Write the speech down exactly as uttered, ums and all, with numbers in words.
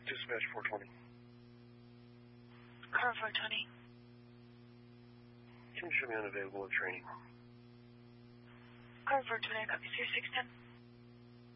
Dispatch four twenty. Car four twenty. Can you show me unavailable at training? Car four twenty, I copy three six ten.